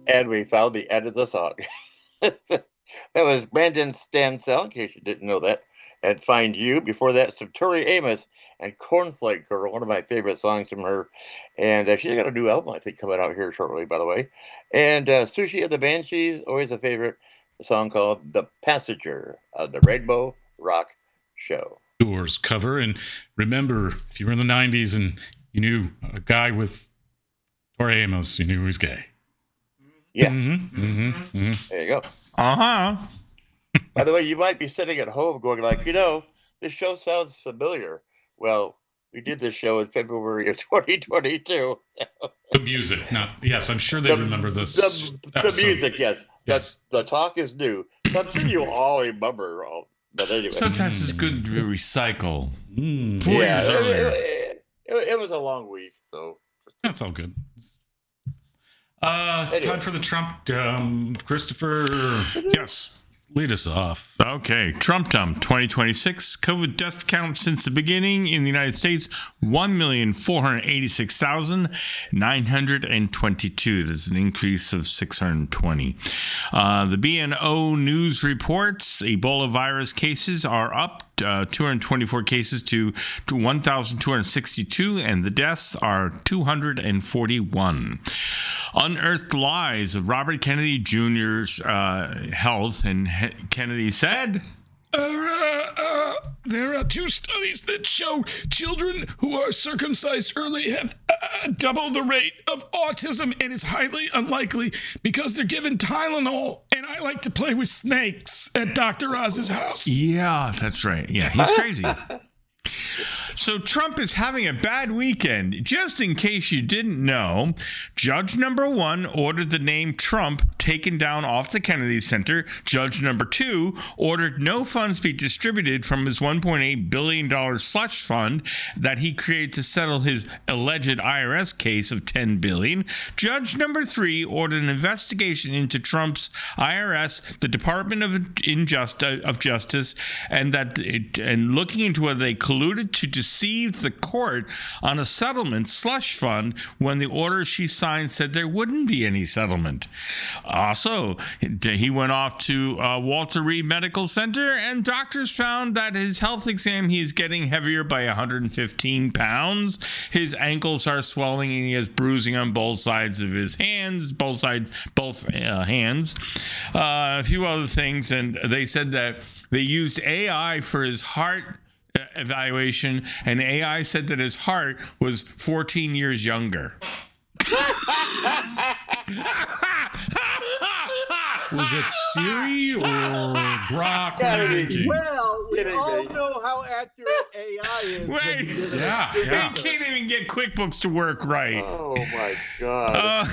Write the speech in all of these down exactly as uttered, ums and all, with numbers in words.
And we found the end of the song. That was Brandon Stansell, in case you didn't know that. And Find You. Before that, some Tori Amos and Cornflake Girl, one of my favorite songs from her. And uh, she's got a new album, I think, coming out here shortly, by the way. And uh, Sushi of the Banshees, always a favorite, a song called The Passenger of the Rainbow Rock Show. Doors cover. And remember, if you were in the nineties and you knew a guy with Tori Amos, you knew he was gay. Yeah. Mm-hmm, mm-hmm, mm-hmm. There you go. Uh-huh. By the way, you might be sitting at home going like, you know, this show sounds familiar. Well, we did this show in February of twenty twenty-two. The music, not yes, I'm sure they the, remember this. The, the music, yes. That's yes. The talk is new. So I'm sure you all remember all. But anyway, sometimes it's good to recycle. Mm. Four yeah, years it, earlier. It, it, it was a long week, so that's all good. Uh, it's anyway. time for the Trump. Um, Christopher, yes, lead us off. Okay, Trump Dump twenty twenty-six COVID death count since the beginning in the United States one million four hundred eighty-six thousand nine hundred twenty-two. There's an increase of six hundred twenty. Uh, the B N O News reports Ebola virus cases are up uh, two hundred twenty-four cases to, to one thousand two hundred sixty-two, and the deaths are two hundred forty-one. Unearthed lies of Robert Kennedy Junior's uh, health, and he- Kennedy said, Uh, uh, uh, there are two studies that show children who are circumcised early have uh, double the rate of autism, and it's highly unlikely because they're given Tylenol, and I like to play with snakes at Doctor Oz's house. yeah, that's right. Yeah, he's crazy. So Trump is having a bad weekend. Just in case you didn't know, Judge number one ordered the name Trump taken down off the Kennedy Center. Judge number two ordered no funds be distributed from his one point eight billion dollars slush fund that he created to settle his alleged I R S case of ten billion dollars. Judge number three ordered an investigation into Trump's I R S, the Department of Injustice, of Justice, and that it, and looking into whether they colluded to deceived the court on a settlement slush fund when the order she signed said there wouldn't be any settlement. Also, he went off to uh, Walter Reed Medical Center, and doctors found that his health exam, he is getting heavier by one hundred fifteen pounds. His ankles are swelling, and he has bruising on both sides of his hands, both sides, both uh, hands. Uh, a few other things, and they said that they used A I for his heart evaluation, and A I said that his heart was fourteen years younger. Was it Siri or Grok? Well, we Kidding all me. know how accurate A I is. when Wait. you give it a Yeah, good yeah. He can't even get QuickBooks to work right. oh my god.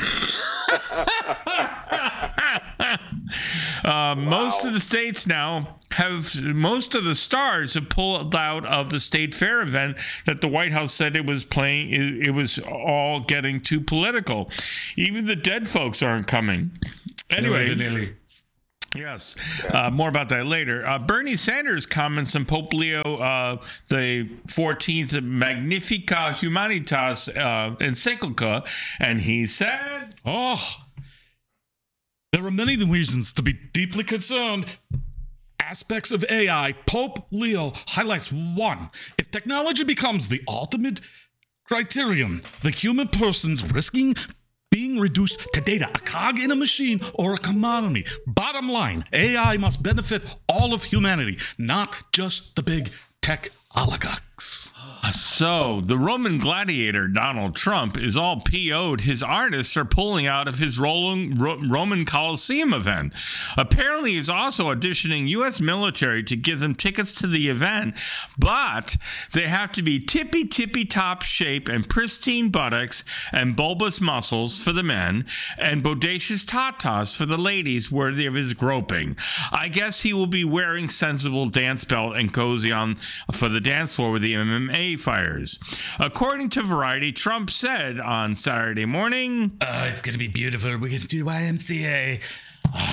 Uh, uh, most of the states now have, most of the stars have pulled out of the state fair event that the White House said it was playing, it, it was all getting too political. Even the dead folks aren't coming. Anyway. Yes, uh, more about that later. Uh, Bernie Sanders comments on Pope Leo uh, the fourteenth Magnificat Humanitas uh, encyclica, and he said, Oh, there are many reasons to be deeply concerned. Aspects of A I, Pope Leo highlights one. If technology becomes the ultimate criterion, the human person's risking being reduced to data, a cog in a machine or a commodity. Bottom line, A I must benefit all of humanity, not just the big tech oligarchs. so the Roman gladiator Donald Trump is all P O'd. His artists are pulling out of his Roman, Roman Coliseum event. Apparently, he's also auditioning U S military to give them tickets to the event, but they have to be tippy tippy top shape and pristine buttocks and bulbous muscles for the men and bodacious tatas for the ladies worthy of his groping. I guess he will be wearing sensible dance belt and cozy on for the dance floor with the M M A fighters. According to Variety, Trump said on Saturday morning, Uh, it's going to be beautiful. We're going to do Y M C A. Uh,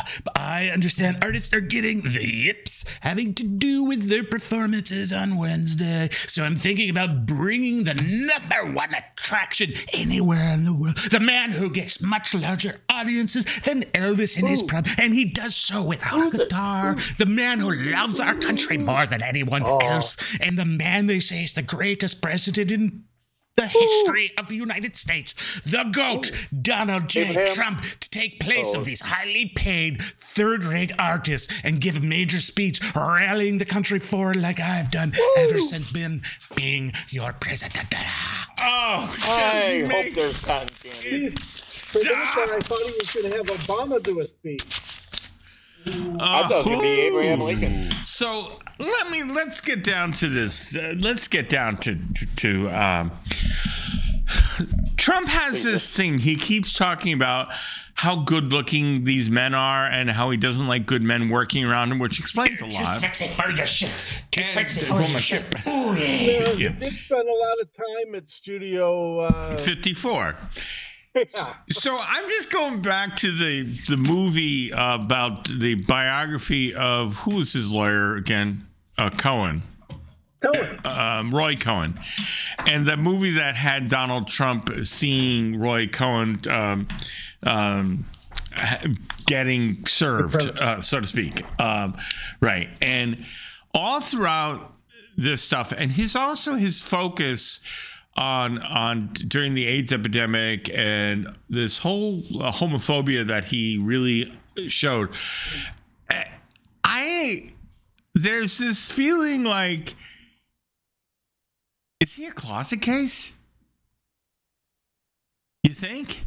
but I understand artists are getting the yips having to do with their performances on Wednesday. So I'm thinking about bringing the number one attraction anywhere in the world. The man who gets much larger audiences than Elvis in his prime, and he does so without a guitar. The man who loves our country more than anyone Oh. else, and the man they say is the greatest president in the history of the United States, the GOAT, Donald J. Abraham. Trump, to take place Oh. of these highly paid, third-rate artists and give a major speech rallying the country forward like I've done ever since been being your president. Oh, I just hope make- there's cotton candy. For a minute there, I thought he was going to have Obama do a speech. I thought it was going to be Abraham Lincoln. So let me let's get down to this. Uh, let's get down to to, to um, Trump has this thing. He keeps talking about how good looking these men are and how he doesn't like good men working around him, which explains a Too lot. sexy for your shit. Too And- sexy for for my your shit. shit. Ooh, yeah. Yeah, he Yeah. did spend a lot of time at Studio. Uh, fifty-four. yeah. So I'm just going back to the the movie about the biography of who was his lawyer again, uh, Cohen. Cohen. um, Roy Cohen, and the movie that had Donald Trump seeing Roy Cohen um, um, getting served, uh, so to speak, um, right? And all throughout this stuff, and his also his focus on on during the AIDS epidemic and this whole uh, homophobia that he really showed. I there's this feeling like. Is he a closet case? You think?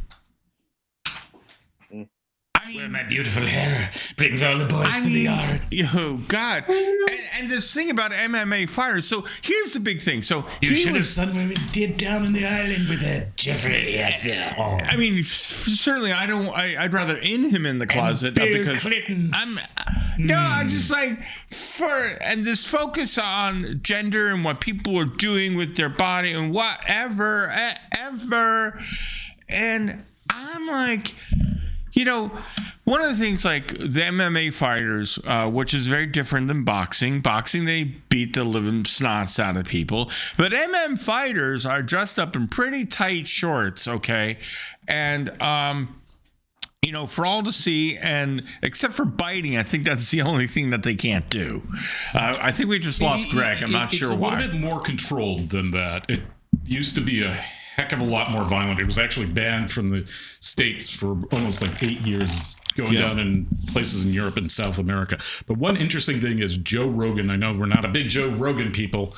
I Well, mean, my beautiful hair brings all the boys I to the mean, yard. oh God! And, and this thing about M M A fighters. So here's the big thing. So You he should have was. seen what we did down in the island with that Jeffrey. Yes, yeah. Oh. I mean, f- certainly, I don't. I, I'd rather in him in the closet uh, Bill because Clinton's. I'm. No, I'm just like for and this focus on gender and what people are doing with their body and whatever, e- ever, and I'm like, you know, one of the things like the M M A fighters, uh, which is very different than boxing. Boxing, they beat the living snots out of people, but M M A fighters are dressed up in pretty tight shorts, okay, and um. You know, for all to see, and except for biting, I think that's the only thing that they can't do. Uh, I think we just lost Greg. I'm not It- sure it's a why. little bit more controlled than that. It used to be a heck of a lot more violent. It was actually banned from the States for almost like eight years, going Yeah. down in places in Europe and South America. But one interesting thing is Joe Rogan. I know we're not a big Joe Rogan people,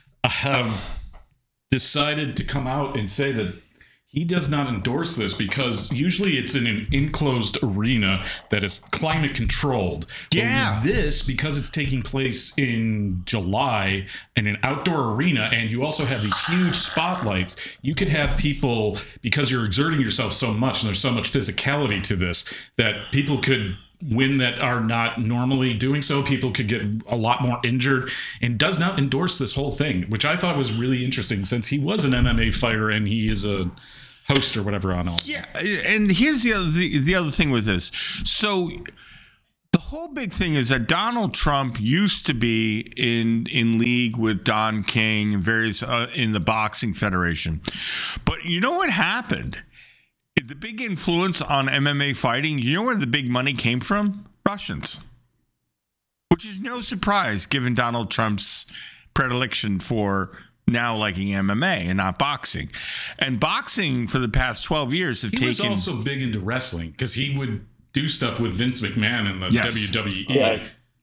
have decided to come out and say that he does not endorse this because usually it's in an enclosed arena that is climate controlled. But Yeah. with this, because it's taking place in July in an outdoor arena, and you also have these huge spotlights, you could have people, because you're exerting yourself so much and there's so much physicality to this, that people could win that are not normally doing so. People could get a lot more injured, and does not endorse this whole thing, which I thought was really interesting since he was an M M A fighter and he is a host or whatever on all. Yeah, and here's the other the, the other thing with this. So the whole big thing is that Donald Trump used to be in in league with Don King and various uh, in the boxing federation, but you know what happened? The big influence on M M A fighting. You know where the big money came from? Russians, which is no surprise given Donald Trump's predilection for now liking M M A and not boxing. And boxing for the past twelve years have He taken. was also big into wrestling because he would do stuff with Vince McMahon in the Yes. W W E. Yeah.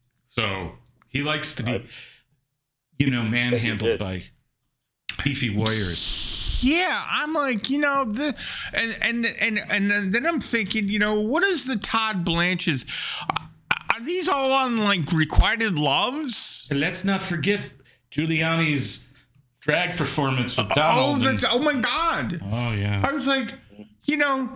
So he likes to be, you know, manhandled did. by beefy warriors. Yeah, I'm like, you know, the and and and and then I'm thinking, you know, what is the Todd Blanche's? Are these all on like requited loves? And let's not forget Giuliani's drag performance with Oh, Donald. and- that's oh my god! oh yeah. I was like, you know,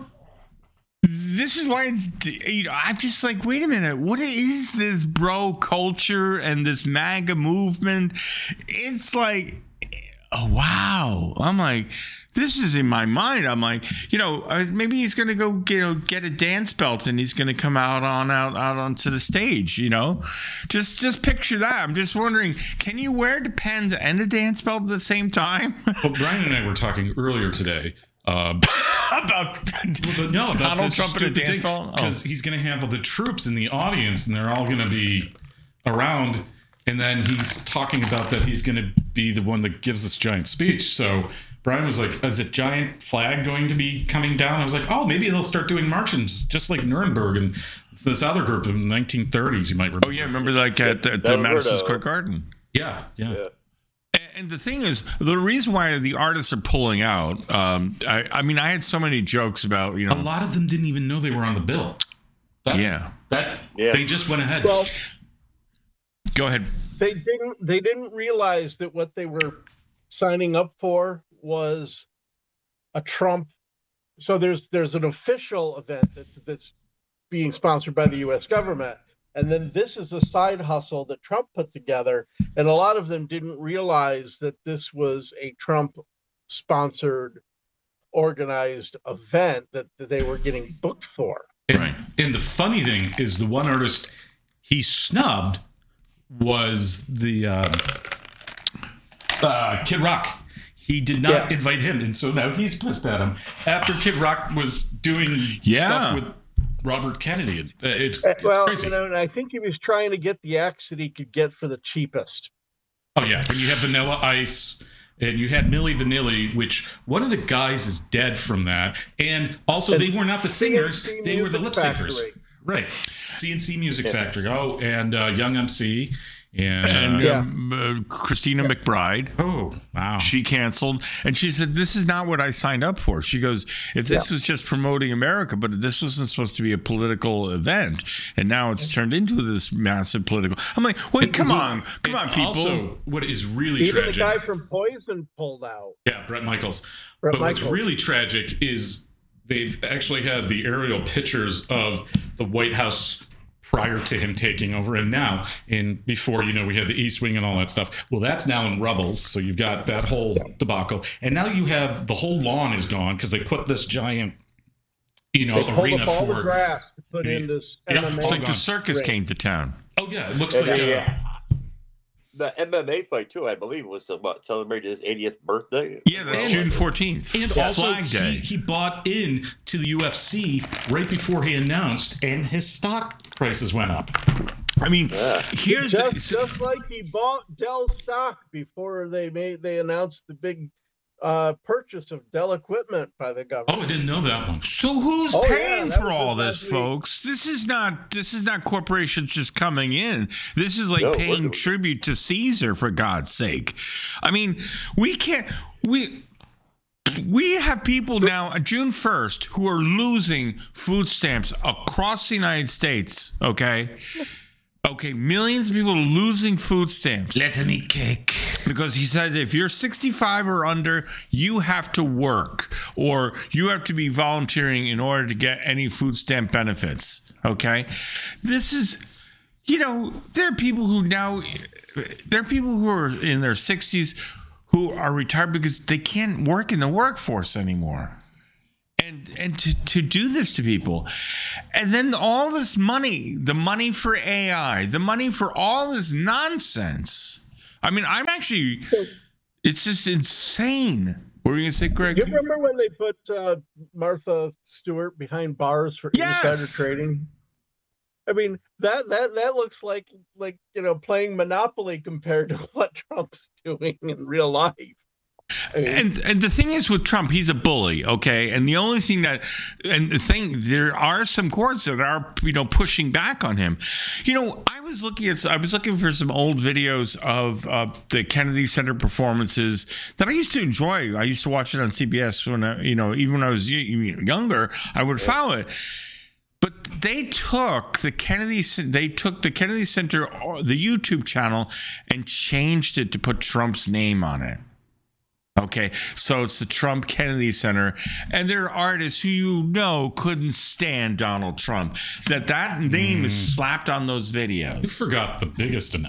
this is why it's, you know, I'm just like, wait a minute, what is this bro culture and this MAGA movement? It's like, oh wow! I'm like, this is in my mind. I'm like, you know, uh, maybe he's going to go, you know, get a dance belt and he's going to come out on out out onto the stage. You know, just just picture that. I'm just wondering, can you wear the pens and a dance belt at the same time? Well, Brian and I were talking earlier today. Uh, about no, about Donald Trump and a dance belt? Because Oh. he's going to have all the troops in the audience, and they're all going to be around. And then he's talking about that he's going to be the one that gives this giant speech. So Brian was like, is a giant flag going to be coming down? I was like, oh, maybe they'll start doing marches just like Nuremberg and this other group in the nineteen thirties, you might remember. Oh, yeah, remember like at the, the Madison Square Garden? Yeah, yeah. Yeah. And the thing is, the reason why the artists are pulling out, um, I, I mean, I had so many jokes about, you A know. lot of them didn't even know they were on the bill. That, Yeah. That, Yeah. They just went ahead. Well, Go ahead. they didn't they didn't realize that what they were signing up for was a Trump. So there's there's an official event that's that's being sponsored by the U S government, and then this is a side hustle that Trump put together, and a lot of them didn't realize that this was a Trump sponsored organized event that, that they were getting booked for. And, Right. and the funny thing is, the one artist he snubbed was the uh, uh, Kid Rock. He did not Yeah. invite him, and so now he's pissed at him after Kid Rock was doing Yeah. stuff with Robert Kennedy. Uh, It's, Uh, it's well, crazy. you know, and I think he was trying to get the acts that he could get for the cheapest. Oh yeah, when you have Vanilla Ice and you had Milli Vanilli, which one of the guys is dead from that, and also And they were not the singers; C N C they were the lip Music syncers. Factory. Right, C N C Music Factory. Oh, and uh, Young M C, and, And uh, Yeah. um, uh, Christina McBride. oh wow, She canceled, and she said, "This is not what I signed up for." She goes, "If this Yeah. was just promoting America, but this wasn't supposed to be a political event, and now it's turned into this massive political." I'm like, "Wait, come on, come on, And people!" Also, what is really Even tragic? the guy from Poison pulled out. Yeah, Brett Michaels. Bret but what's Michaels. really tragic is they've actually had the aerial pictures of the White House prior to him taking over, and now in before, you know, we had the East Wing and all that stuff. Well, that's now in rubbles, so you've got that whole debacle, and now you have the whole lawn is gone because they put this giant, you know, They pulled arena up all the for. grass to put Yeah. in this Yeah. M M A. It's like the gone. circus Right. came to town. Oh yeah, it looks And like the, uh, uh, the M M A fight too, I believe, was about celebrating his eightieth birthday. Yeah, that's And- June fourteenth. And Flag also, Day. he, he bought in to the U F C right before he announced, and his stock prices went up. I mean, Yeah. here's Just, the, just like he bought Dell stock before they made they announced the big uh, purchase of Dell equipment by the government. Oh, I didn't know that one. so who's Oh, yeah, paying that for was all just this, last week. folks? This is not this is not corporations just coming in. This is like No, we're paying doing- tribute to Caesar, for God's sake. I mean, we can't we we have people now on June first who are losing food stamps across the United States, okay? Okay, millions of people are losing food stamps. Let them eat cake. Because he said if you're sixty-five or under, you have to work or you have to be volunteering in order to get any food stamp benefits. Okay? This is, you know, there are people who now, there are people who are in their sixties who are retired because they can't work in the workforce anymore. And and to, to do this to people. And then all this money, the money for A I, the money for all this nonsense. I mean, I'm actually, it's just insane. What were you going to say, Greg? You remember when they put uh, Martha Stewart behind bars for Yes. insider trading? I mean, that that that looks like like you know playing Monopoly compared to what Trump's doing in real life. I mean, And and the thing is with Trump, he's a bully, okay? And the only thing that, and the thing, there are some courts that are, you know, pushing back on him. You know, I was looking at, I was looking for some old videos of uh, the Kennedy Center performances that I used to enjoy. I used to watch it on C B S when, I, you know, even when I was y- younger, I would follow it. But they took the Kennedy, they took the Kennedy Center, the YouTube channel, and changed it to put Trump's name on it. Okay, so it's the Trump Kennedy Center, and there are artists who you know couldn't stand Donald Trump. That that name is slapped on those You videos. forgot the biggest announcement.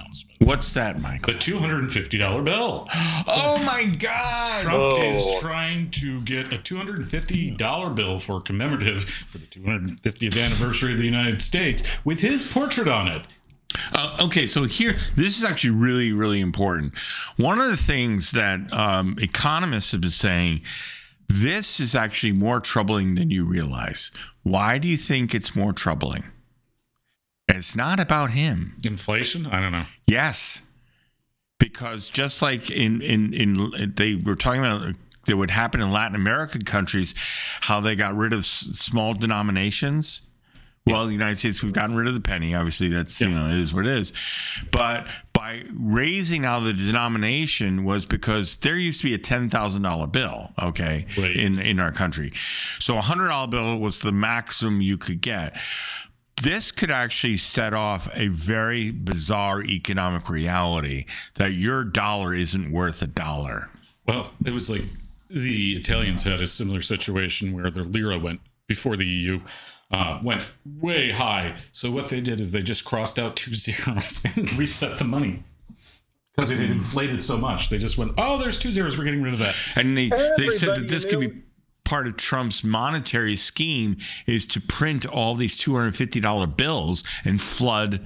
What's that, Michael? The two hundred fifty dollar bill. Oh my God! Trump Oh. is trying to get a two hundred fifty dollar bill for commemorative for the two hundred fiftieth anniversary of the United States with his portrait on it. Uh, okay, so here, this is actually really, really important. One of the things that um, economists have been saying, this is actually more troubling than you realize. Why do you think it's more troubling? It's not about him. Inflation? I don't know. Yes, because just like in in in they were talking about that would happen in Latin American countries, how they got rid of s- small denominations. Well, in the United States, we've gotten rid of the penny. Obviously, that's, you know, it is what it is. But by raising now the denomination was because there used to be a ten thousand dollar bill, okay, Right. in, in our country. So a one hundred dollar bill was the maximum you could get. This could actually set off a very bizarre economic reality that your dollar isn't worth a dollar. Well, it was like the Italians had a similar situation where their lira went before the E U. Uh, went way high. So what they did is they just crossed out two zeros and reset the money because it had inflated so much. They just went, oh, there's two zeros. We're getting rid of that. And they, they said that Everybody this could knew. be part of Trump's monetary scheme is to print all these two hundred fifty dollar bills and flood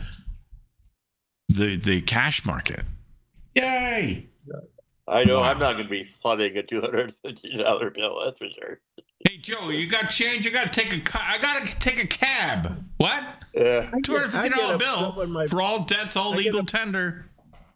the the cash market. Yay! I know Wow. I'm not going to be flooding a two hundred fifty dollar bill. That's for sure. Hey Joe, you got change? I got to take a ca- I got to take a cab. What? Yeah. I get- two hundred fifty I get dollar upset bill when my- for all debts, all I get legal up- tender.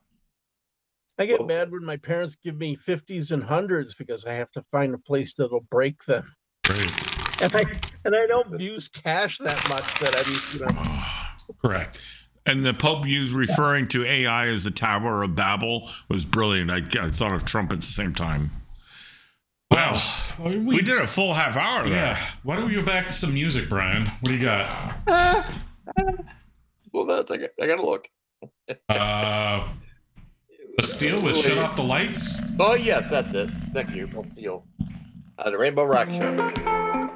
I get Oh. mad when my parents give me fifties and hundreds because I have to find a place that'll break them. Great. And I and I don't use cash that much that I you know. Correct. And the Pope used referring to A I as the Tower of Babel was brilliant. I, I thought of Trump at the same time. Wow. Well, we, We did a full half hour there. Yeah. Why don't we go back to some music, Brian? What do you got? Well, that's, I, got, I got to look. Uh, Bastille with Shut Off the Lights? Oh, yes, that's it. Thank you. Bastille. Uh, the Rainbow Rock Show.